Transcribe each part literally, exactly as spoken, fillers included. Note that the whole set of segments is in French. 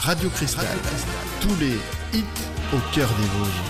Radio Cristal, tous les hits au cœur des Vosges.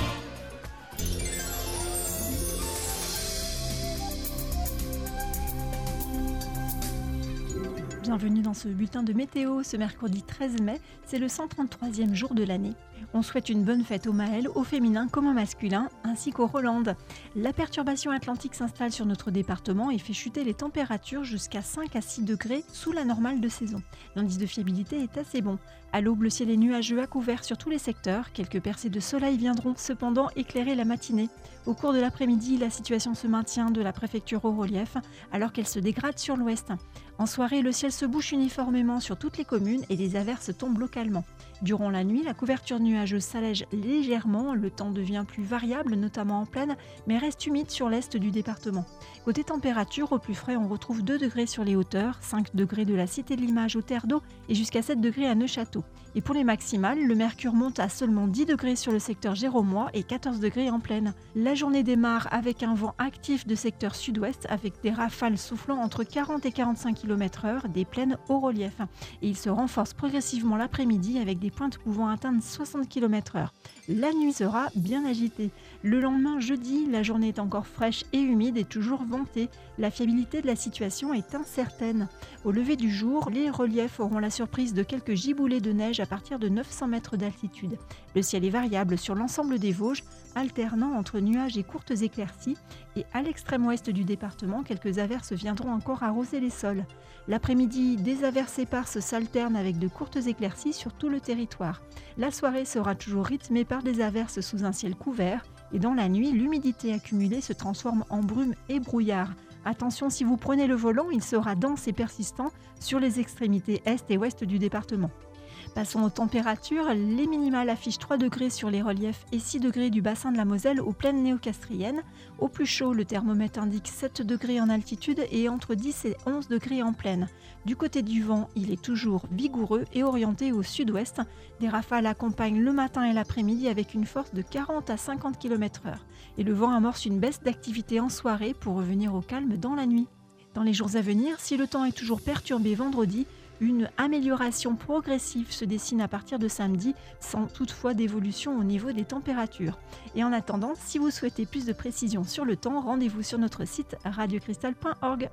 Bienvenue dans ce bulletin de météo. Ce mercredi treize mai, c'est le cent trente-troisième jour de l'année. On souhaite une bonne fête au Maël, au féminin comme au masculin, ainsi qu'aux Rolandes. La perturbation atlantique s'installe sur notre département et fait chuter les températures jusqu'à cinq à six degrés sous la normale de saison. L'indice de fiabilité est assez bon. À l'aube, le ciel est nuageux à couvert sur tous les secteurs. Quelques percées de soleil viendront cependant éclairer la matinée. Au cours de l'après-midi, la situation se maintient de la préfecture au relief, alors qu'elle se dégrade sur l'ouest. En soirée, le ciel se bouche uniformément sur toutes les communes et des averses tombent localement. Durant la nuit, la couverture nuageuse s'allège légèrement, le temps devient plus variable, notamment en plaine, mais reste humide sur l'est du département. Côté température, au plus frais, on retrouve deux degrés sur les hauteurs, cinq degrés de la Cité de l'Image au Terre d'Eau et jusqu'à sept degrés à Neufchâteau. Et pour les maximales, le mercure monte à seulement dix degrés sur le secteur géromois et quatorze degrés en plaine. La journée démarre avec un vent actif de secteur sud-ouest avec des rafales soufflant entre quarante et quarante-cinq kilomètres heure, des plaines au relief. Et il se renforce progressivement l'après-midi avec des pointes pouvant atteindre soixante kilomètres heure. La nuit sera bien agitée. Le lendemain, jeudi, la journée est encore fraîche et humide et toujours ventée. La fiabilité de la situation est incertaine. Au lever du jour, les reliefs auront la surprise de quelques giboulées de neige à partir de neuf cents mètres d'altitude. Le ciel est variable sur l'ensemble des Vosges, alternant entre nuages et courtes éclaircies. Et à l'extrême ouest du département, quelques averses viendront encore arroser les sols. L'après-midi, des averses éparses s'alternent avec de courtes éclaircies sur tout le territoire. La soirée sera toujours rythmée par des averses sous un ciel couvert. Et dans la nuit, l'humidité accumulée se transforme en brume et brouillard. Attention, si vous prenez le volant, il sera dense et persistant sur les extrémités est et ouest du département. Passons aux températures. Les minimales affichent trois degrés sur les reliefs et six degrés du bassin de la Moselle aux plaines néocastriennes. Au plus chaud, le thermomètre indique sept degrés en altitude et entre dix et onze degrés en plaine. Du côté du vent, il est toujours vigoureux et orienté au sud-ouest. Des rafales accompagnent le matin et l'après-midi avec une force de quarante à cinquante kilomètres heure. Et le vent amorce une baisse d'activité en soirée pour revenir au calme dans la nuit. Dans les jours à venir, si le temps est toujours perturbé vendredi, une amélioration progressive se dessine à partir de samedi, sans toutefois d'évolution au niveau des températures. Et en attendant, si vous souhaitez plus de précisions sur le temps, rendez-vous sur notre site radio cristal point org.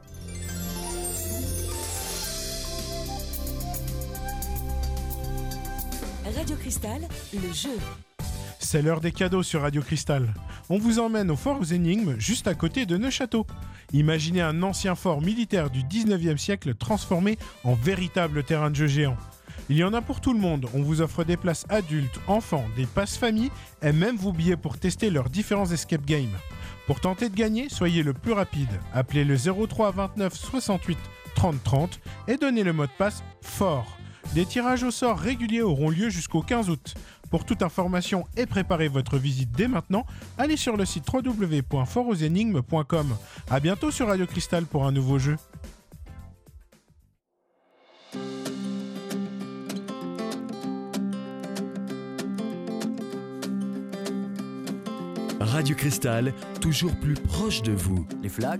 Radio Cristal, le jeu. C'est l'heure des cadeaux sur Radio Cristal. On vous emmène au fort aux énigmes, juste à côté de Neufchâteau. Imaginez un ancien fort militaire du dix-neuvième siècle transformé en véritable terrain de jeu géant. Il y en a pour tout le monde. On vous offre des places adultes, enfants, des passes famille et même vos billets pour tester leurs différents escape games. Pour tenter de gagner, soyez le plus rapide. Appelez le zéro trois vingt-neuf soixante-huit trente trente et donnez le mot de passe FORT. Des tirages au sort réguliers auront lieu jusqu'au quinze août. Pour toute information et préparer votre visite dès maintenant, allez sur le site w w w point fort aux énigmes point com. A bientôt sur Radio Cristal pour un nouveau jeu. Radio Cristal, toujours plus proche de vous. Les flags